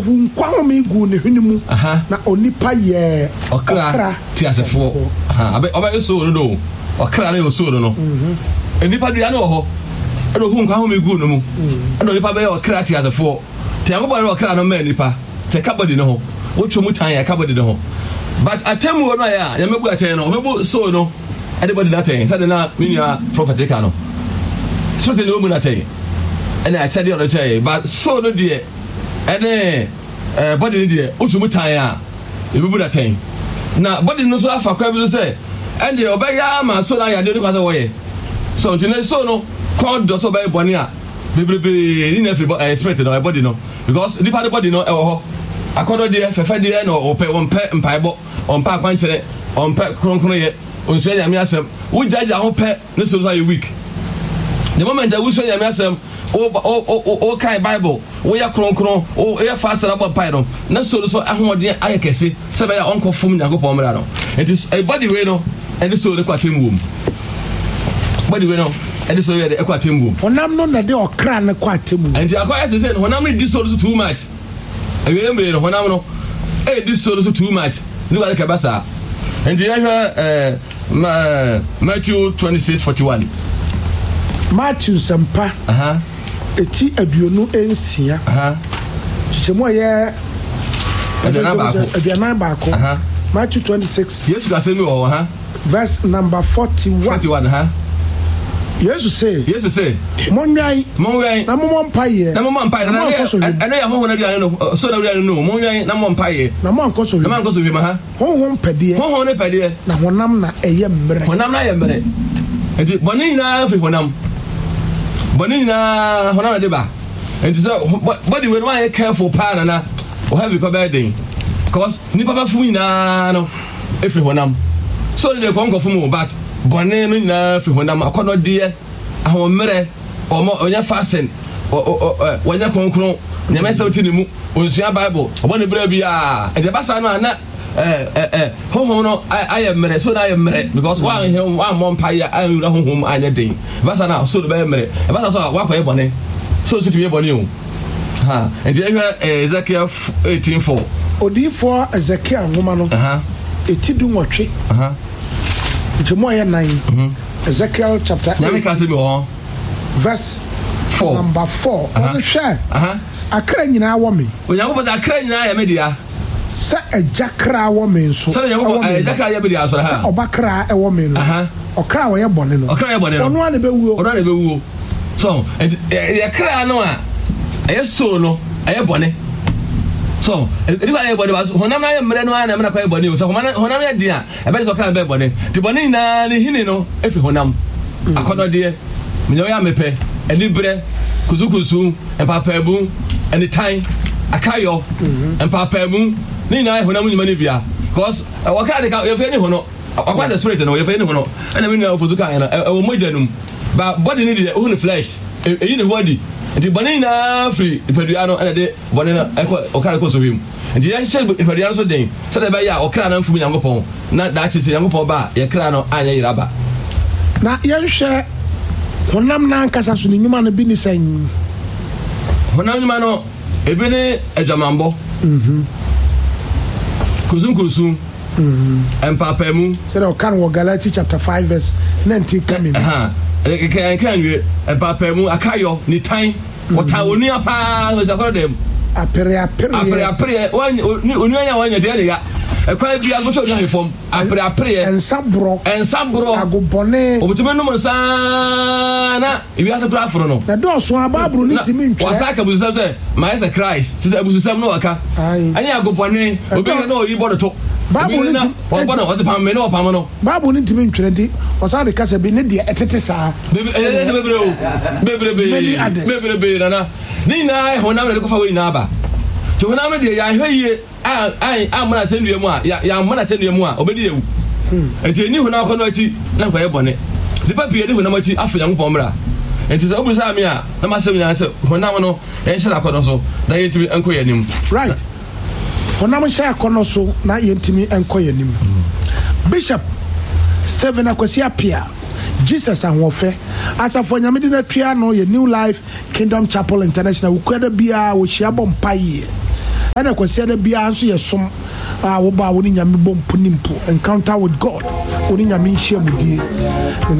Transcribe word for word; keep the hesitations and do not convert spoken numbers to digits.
hu nkwa me gu ne hwenimu na onipa ye okra ti asefo aha abe oba yeso no do okra na yeso no no enipa dia na ho e do hu nkwa me gu no mu e do nipa be okra ti asefo ti angobo na okra no ma nipa te kabodi no ho wotwo mu tan ya kabodi no ho but atemu no ya ya mebu aten no mebu so no anybody that thing said na minia prophetic no spirit no mu na ten and I tell you on the but so no dear and eh body no dear wotwo mu tan ya e mebu that thing na body no so afa kwa bi so say and the obeya ma so na ya de ko so wo so until so no con do so be boni a bebrebe ni every uh, spirit no body no because the part body no e wo ho akodo de fefe de no ope won pe mpaibo on pa kwanchere on pe kronkron ye on so ya mi asem wo jaja ho pe ne so so week the moment that wo so ya mi asem o o o kai bible wo ya kronkron o ya fast about pai no na so so ahode ayekese se be ya onko fom nyakopon mra no it is a body way no and so the kwatem wom body way no and so ya the kwatem wom honam no na de okra ne kwatem and the akwa say honam ne di so too much awie mre no honam no eh this so too much ni wa ka basa and you hear eh Matthew twenty-six forty-one Matthew sampa aha eti aduonu ensia aha chichemo ye aduana ba ko aha Matthew twenty-six Yesu ka say me o ha verse number forty-one forty-one ha Yesu say Yesu say monwan monwan na momon paye na momon paye na ene ya hoho na dia no so na dia no monwan na momon paye na mon koso na mon koso bi ma ha honhom pede honhom ne pede na honam na eye mre honam na eye mre enti boni na fi honam boni na honam na de ba enti so body we no careful pa na na o have ko bedin because ni papa fu na no e fi honam so le ko nko fu mu but boni no na fi honam akono de ahom mre omo onya fasten wonya konkron nyame sawti ni mu onsua bible obone bra bi a e de basa no na eh eh honhom no aye mre so na aye mre because one him one mon pa ya anura honhom anya den basa na so de be mre e basa so wa kwa bone so so tiye bone o ha e de Ezekiel eighteen four odifo Ezekiel ngoma no aha etidu nwotwe aha ejemo ye nine Ezekiel chapter eight nyame ka se bi ho verse four number four on share aha akra nyina wo me onyango ba akra nyina ya me dia sa ejakra wo me nso sa onyango ejakra ya me dia so ha obakra e wo me no aha okra wo ye bone no okra ye bone no ono ane be wuo ono ane be wuo so e kra no a e so no e bone so e ba ye bone ba honam na ye mre no ana mra kwa ye bone so honam ya dia e be so kra be bone ti bone na ni hini no e fi honam akono de me yo ya mepe eni bre kuzukuzu e papabu eni tan akayo e papabu ni na honam nyima ni bia because wa ka de ka ye fe ni hono akwa the spirit no ye fe ni hono ana me na ofuzu kan na e wo mojanum ba body ni de hu ni flesh e yi ni body nti bone na free ipadua no ana de bone na eko okara ko so wiem nti ya hye ipadua so den se de ba ya okara na mfum Nyankopon na da tete Nyankopon ba ye kra no anya yiraba na ye hwe honam na nkasa so ni nyuma no bi ni san honam nyuma no ebi ni adwamambo mhm kuzun kuzun mhm empapamu se de okara wo Galatians chapter five verse nineteen coming aha e kan kan we empapamu akayo ni tan wota onu apa we za for dem apere apere apere apere oni oni anya wanya de ya ekwan bi agoso na reform apre apre ensabro ensabro agobone obutume no monsana ibi asa to afro no na do so ababro ni timi ntwe wasaka buzu say my is Christ say buzu sam no waka ani agobone obi na no yi bodo to babu ni obo na wase pam me no pam no babu ni timi ntwe ndi wasa de kasa bi ne de etete saa bebre bebre o bebre bebre bebre bebre na na ni na honam le ko fa we na ba to honam de ya hweye ai ai amana sendue mu a ya ya amana sendue mu a obedi ewu enti ni honam ko no achi na kwa ye bone de papie ni honam achi afa Nyankopon mra enti so obusa mi a na ma sem nya se honam no en hira ko no so na yentimi enko yanim right honam hira ko no so na yentimi enko yanim Bishop Stephen Akwasi Apia Jesus Anwofe asafo nyamedi na tua no ye New Life Kingdom Chapel International ukwada bia wo hia bom paye ɛna kwasi da bia nso yɛ som a wo ba wo ni nyame bɔ mpo ni mpo encounter with God wo ni nyame nhia mu die